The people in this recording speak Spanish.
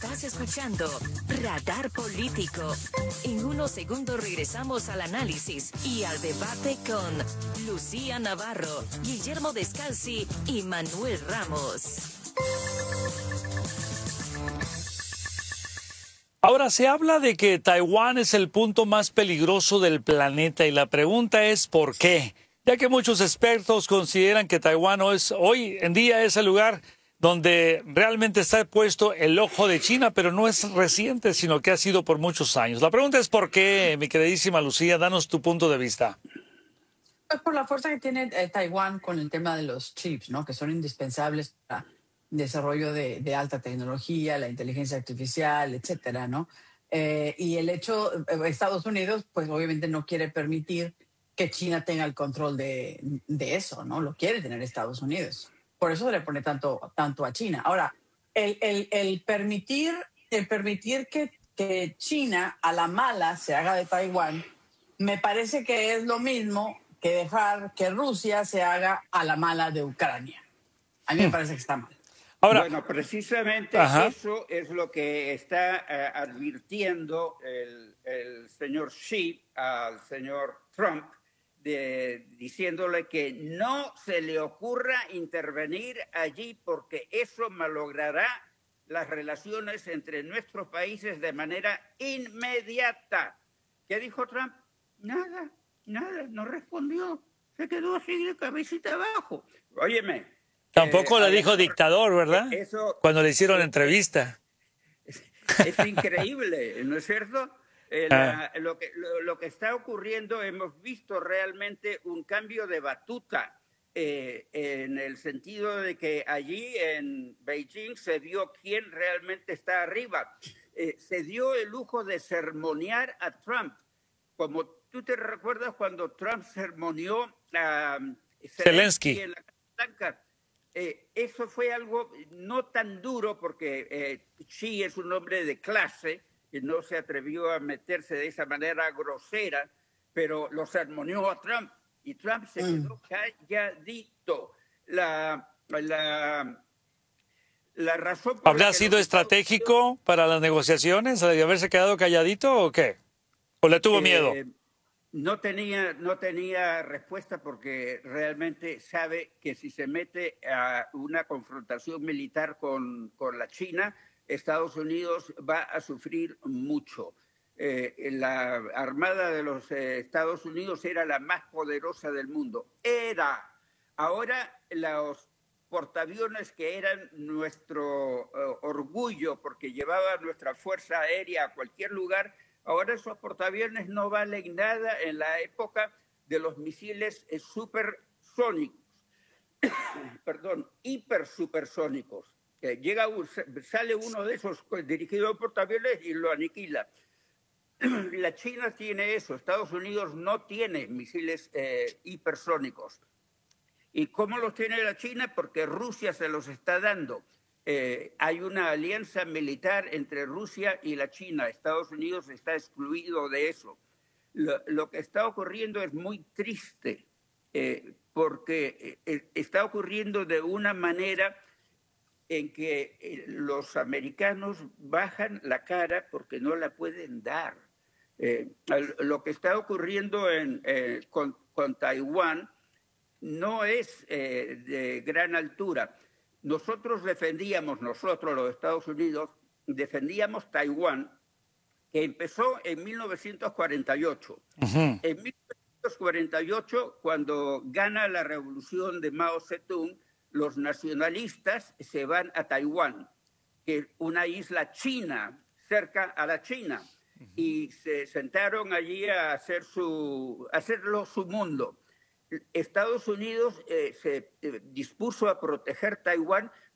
Estás escuchando Radar Político. En unos segundos regresamos al análisis y al debate con Lucía Navarro, Guillermo Descalzi y Manuel Ramos. Ahora se habla de que Taiwán es el punto más peligroso del planeta y la pregunta es ¿por qué? Ya que muchos expertos consideran que Taiwán hoy en día es el lugar donde realmente está puesto el ojo de China, pero no es reciente, sino que ha sido por muchos años. La pregunta es ¿por qué, mi queridísima Lucía? Danos tu punto de vista. Pues por la fuerza que tiene Taiwán con el tema de los chips, ¿no? Que son indispensables para el desarrollo de alta tecnología, la inteligencia artificial, etcétera, ¿no? Y el hecho, Estados Unidos, pues obviamente no quiere permitir que China tenga el control de eso, ¿no? Lo quiere tener Estados Unidos. Por eso se le pone tanto a China. Ahora, el permitir que China a la mala se haga de Taiwán, me parece que es lo mismo que dejar que Rusia se haga a la mala de Ucrania. A mí me parece que está mal. Ahora, bueno, precisamente eso es lo que está advirtiendo el señor Xi al señor Trump, diciéndole que no se le ocurra intervenir allí porque eso malogrará las relaciones entre nuestros países de manera inmediata. ¿Qué dijo Trump? Nada, no respondió. Se quedó así de cabecita abajo. Óyeme. Tampoco le dijo dictador, ¿verdad? Cuando le hicieron entrevista. Es increíble, ¿no es cierto? Lo que está ocurriendo, hemos visto realmente un cambio de batuta en el sentido de que allí en Beijing se vio quién realmente está arriba. Se dio el lujo de sermonear a Trump. Como tú te recuerdas cuando Trump sermoneó a Zelensky en la Casa Blanca. Eso fue algo no tan duro porque Xi es un hombre de clase y no se atrevió a meterse de esa manera grosera, pero lo sermoneó a Trump y Trump se quedó calladito. La razón por ¿Habrá sido estratégico para las negociaciones de haberse quedado calladito o qué? ¿O le tuvo miedo? No tenía respuesta porque realmente sabe que si se mete a una confrontación militar con la China, Estados Unidos va a sufrir mucho. La Armada de los Estados Unidos era la más poderosa del mundo. Ahora los portaaviones que eran nuestro orgullo porque llevaba nuestra fuerza aérea a cualquier lugar, ahora esos portaaviones no valen nada en la época de los misiles supersónicos, hipersupersónicos. Sale uno de esos dirigido a portaaviones y lo aniquila. La China tiene eso, Estados Unidos no tiene misiles hipersónicos. ¿Y cómo los tiene la China? Porque Rusia se los está dando. Hay una alianza militar entre Rusia y la China. Estados Unidos está excluido de eso. Lo que está ocurriendo es muy triste porque está ocurriendo de una manera en que los americanos bajan la cara porque no la pueden dar. Lo que está ocurriendo con Taiwán no es de gran altura. Nosotros los Estados Unidos, defendíamos Taiwán, que empezó en 1948. En 1948, cuando gana la revolución de Mao Zedong, los nacionalistas se van a Taiwán, que es una isla china, cerca a la China, y se sentaron allí a hacerlo su mundo. Estados Unidos se dispuso a proteger Taiwán